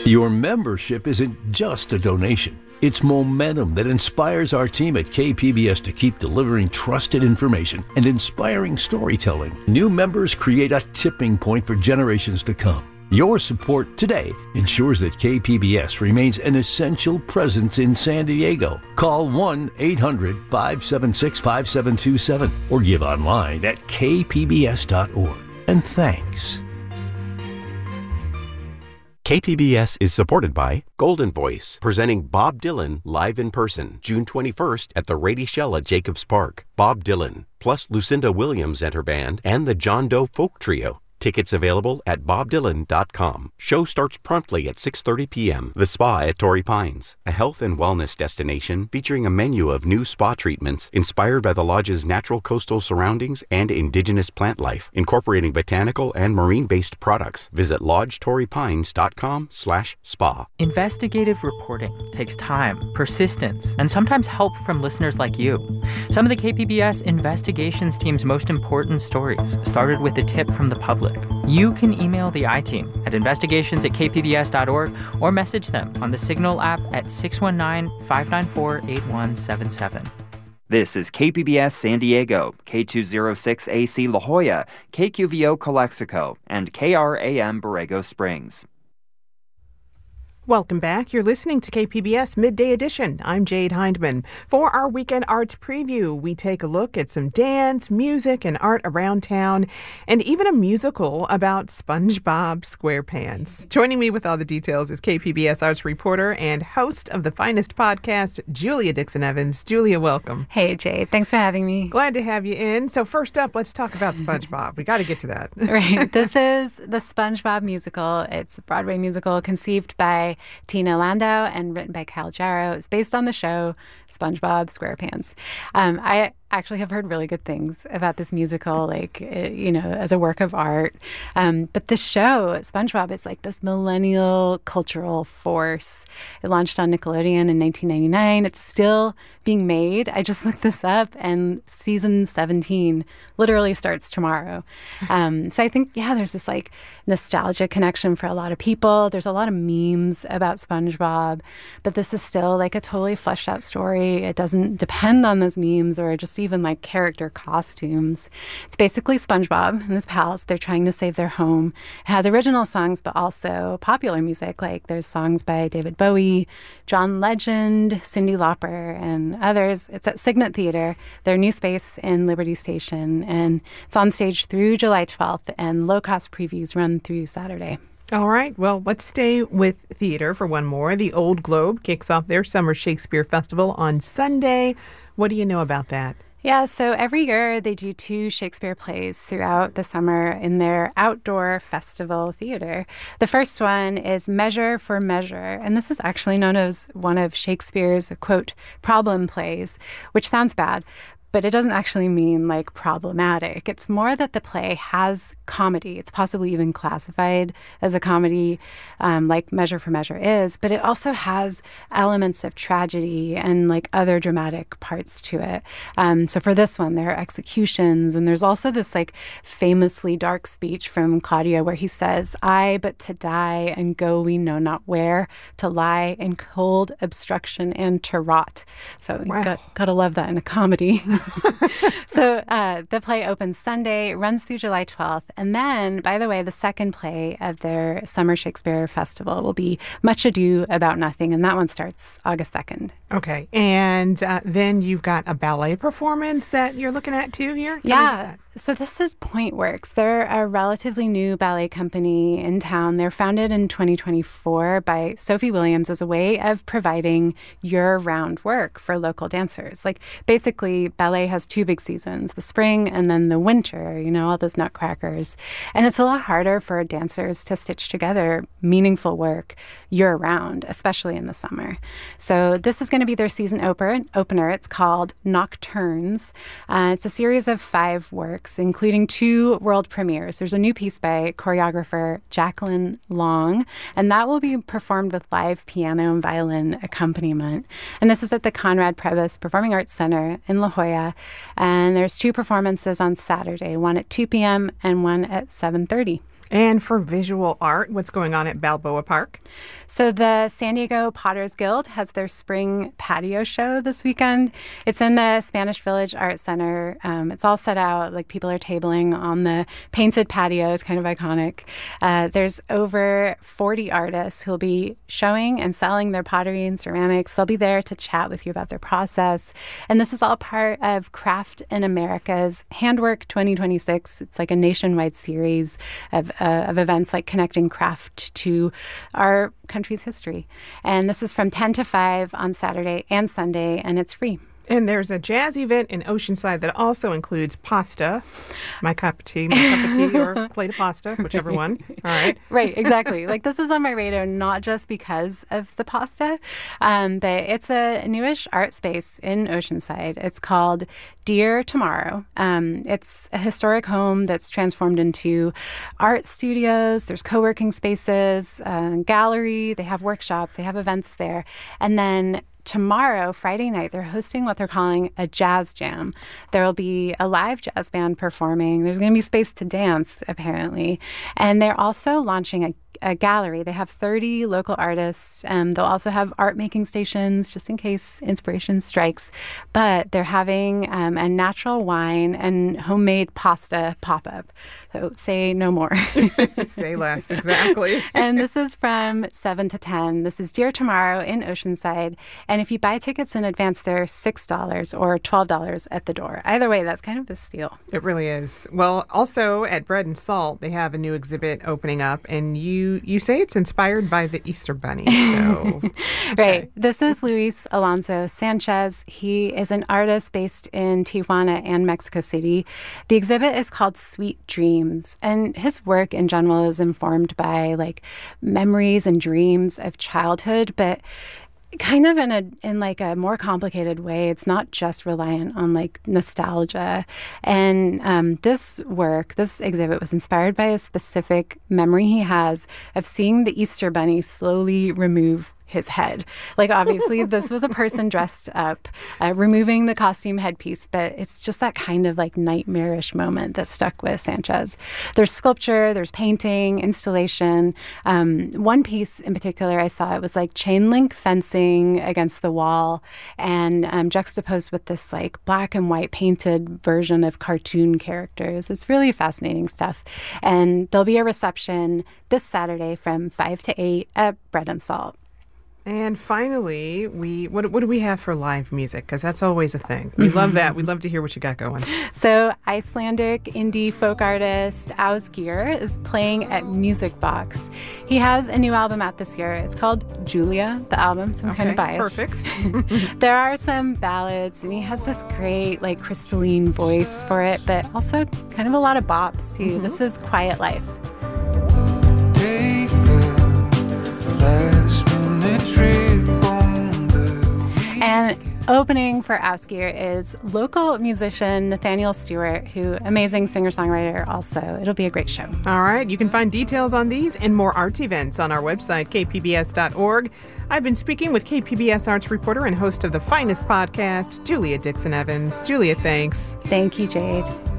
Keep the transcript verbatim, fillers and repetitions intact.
Your membership isn't just a donation. It's momentum that inspires our team at K P B S to keep delivering trusted information and inspiring storytelling. New members create a tipping point for generations to come. Your support today ensures that K P B S remains an essential presence in San Diego. Call one eight hundred five seven six five seven two seven or give online at k p b s dot org. And thanks. K P B S is supported by Golden Voice, presenting Bob Dylan live in person, June twenty-first at the Rady Shell at Jacobs Park. Bob Dylan, plus Lucinda Williams and her band, and the John Doe Folk Trio. Tickets available at bob dylan dot com. Show starts promptly at six thirty p.m. The Spa at Torrey Pines, a health and wellness destination featuring a menu of new spa treatments inspired by the lodge's natural coastal surroundings and indigenous plant life, incorporating botanical and marine-based products. Visit lodge torrey pines dot com slash spa. Investigative reporting takes time, persistence, and sometimes help from listeners like you. Some of the K P B S investigations team's most important stories started with a tip from the public. You can email the I-Team at investigations at k p b s dot org or message them on the Signal app at six one nine, five nine four, eight one seven seven. This is K P B S San Diego, K two oh six A C La Jolla, K Q V O Calexico, and K R A M Borrego Springs. Welcome back. You're listening to K P B S Midday Edition. I'm Jade Hindman. For our weekend arts preview, we take a look at some dance, music, and art around town, and even a musical about SpongeBob SquarePants. Joining me with all the details is K P B S arts reporter and host of the Finest podcast, Julia Dixon-Evans. Julia, welcome. Hey, Jade. Thanks for having me. Glad to have you in. So first up, let's talk about SpongeBob. We got to get to that. Right. This is the SpongeBob musical. It's a Broadway musical conceived by Tina Landau and written by Kyle Jarrow. It's based on the show SpongeBob SquarePants. Um, I actually have heard really good things about this musical, like, you know, as a work of art. Um, but the show, SpongeBob, is like this millennial cultural force. It launched on Nickelodeon in nineteen ninety-nine. It's still being made. I just looked this up, and season seventeen literally starts tomorrow. Um, so I think, yeah, there's this like nostalgia connection for a lot of people. There's a lot of memes about SpongeBob, but this is still like a totally fleshed out story. It doesn't depend on those memes or just even like character costumes. It's basically SpongeBob and his pals. They're trying to save their home. It has original songs, but also popular music. Like there's songs by David Bowie, John Legend, Cyndi Lauper, and others. It's at Signet Theater, their new space in Liberty Station, and it's on stage through July twelfth, and low-cost previews run through Saturday. All right. Well, let's stay with theater for one more. The Old Globe kicks off their Summer Shakespeare Festival on Sunday. What do you know about that? Yeah, so every year they do two Shakespeare plays throughout the summer in their outdoor festival theater. The first one is Measure for Measure, and this is actually known as one of Shakespeare's, quote, problem plays, which sounds bad, but it doesn't actually mean like problematic. It's more that the play has comedy. It's possibly even classified as a comedy, um, like Measure for Measure is, but it also has elements of tragedy and like other dramatic parts to it. Um, so for this one, there are executions, and there's also this like famously dark speech from Claudio where he says, "I but to die and go we know not where, to lie in cold obstruction and to rot." So wow. got, gotta love that in a comedy. So uh, the play opens Sunday, runs through July twelfth. And then, by the way, the second play of their Summer Shakespeare Festival will be Much Ado About Nothing. And that one starts August second. Okay. And uh, then you've got a ballet performance that you're looking at too here? Tell yeah. So this is Pointworks. They're a relatively new ballet company in town. They're founded in twenty twenty-four by Sophie Williams as a way of providing year-round work for local dancers. Like, basically, ballet has two big seasons, the spring and then the winter, you know, all those nutcrackers. And it's a lot harder for dancers to stitch together meaningful work year-round, especially in the summer. So this is going to be their season opener. opener. It's called Nocturnes. Uh, it's a series of five works, including two world premieres. There's a new piece by choreographer Jacqueline Long, and that will be performed with live piano and violin accompaniment. And this is at the Conrad Prebys Performing Arts Center in La Jolla. And there's two performances on Saturday, one at two p.m. and one at seven thirty. And for visual art, what's going on at Balboa Park? So the San Diego Potters Guild has their spring patio show this weekend. It's in the Spanish Village Art Center. Um, it's all set out, like people are tabling on the painted patio. It's kind of iconic. Uh, there's over forty artists who will be showing and selling their pottery and ceramics. They'll be there to chat with you about their process. And this is all part of Craft in America's Handwork twenty twenty-six. It's like a nationwide series of, uh, of events like connecting craft to our country's history. And this is from ten to five on Saturday and Sunday, and it's free. And there's a jazz event in Oceanside that also includes pasta, my cup of tea, my cup of tea, or plate of pasta, whichever one. All right. Right, exactly. Like this is on my radar, not just because of the pasta, um, but it's a newish art space in Oceanside. It's called Dear Tomorrow. Um, it's a historic home that's transformed into art studios. There's co-working spaces, uh, gallery. They have workshops. They have events there. And then tomorrow, Friday night, they're hosting what they're calling a jazz jam. There will be a live jazz band performing. There's going to be space to dance, apparently. And they're also launching a a gallery. They have thirty local artists. Um, they'll also have art making stations just in case inspiration strikes. But they're having um, a natural wine and homemade pasta pop-up. So say no more. Say less, exactly. And this is from seven to ten. This is Dear Tomorrow in Oceanside. And if you buy tickets in advance, they're six dollars or twelve dollars at the door. Either way, that's kind of a steal. It really is. Well, also at Bread and Salt, they have a new exhibit opening up, and you You say it's inspired by the Easter Bunny. So. Right. Okay. This is Luis Alonso Sanchez. He is an artist based in Tijuana and Mexico City. The exhibit is called Sweet Dreams, and his work in general is informed by like memories and dreams of childhood, but kind of in a in like a more complicated way. It's not just reliant on like nostalgia. And um, this work, this exhibit was inspired by a specific memory he has of seeing the Easter Bunny slowly remove his head. Like, obviously, this was a person dressed up, uh, removing the costume headpiece, but it's just that kind of like nightmarish moment that stuck with Sanchez. There's sculpture, there's painting, installation. Um, one piece in particular I saw, it was like chain link fencing against the wall and um, juxtaposed with this like black and white painted version of cartoon characters. It's really fascinating stuff. And there'll be a reception this Saturday from five to eight at Bread and Salt. And finally, we what what do we have for live music? Because that's always a thing. We love that. We'd love to hear what you got going. So Icelandic indie folk artist Ásgeir is playing at Music Box. He has a new album out this year. It's called Julia, the album, so I'm okay, kind of biased. Perfect. There are some ballads, and he has this great, like, crystalline voice for it, but also kind of a lot of bops, too. Mm-hmm. This is Quiet Life. Take a last minute trip on the... And opening for Ásgeir is local musician Nathaniel Stewart, who amazing singer-songwriter also. It'll be a great show. All right. You can find details on these and more arts events on our website, k p b s dot org. I've been speaking with K P B S arts reporter and host of the finest podcast, Julia Dixon Evans. Julia, thanks. Thank you, Jade.